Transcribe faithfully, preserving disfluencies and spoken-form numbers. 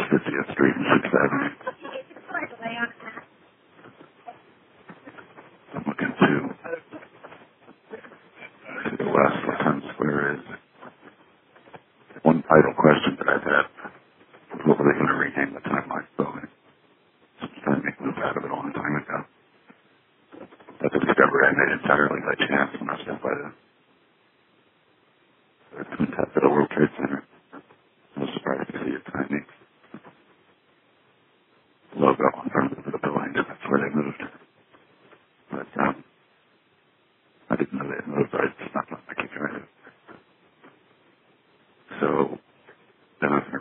fiftieth Street and sixth Avenue. I'm looking to, to the west where Times Square is. One idle question that I've had, what were they going to rename the Times